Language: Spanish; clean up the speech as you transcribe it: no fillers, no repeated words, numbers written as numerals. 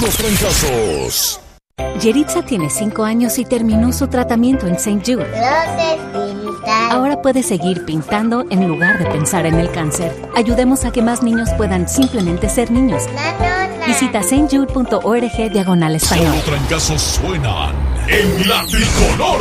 Los Trancazos. Yeritza tiene 5 años y terminó su tratamiento en St. Jude. Ahora puede seguir pintando en lugar de pensar en el cáncer. Ayudemos a que más niños puedan simplemente ser niños. Visita stjude.org/español. Los Trancazos suenan en la tricolor.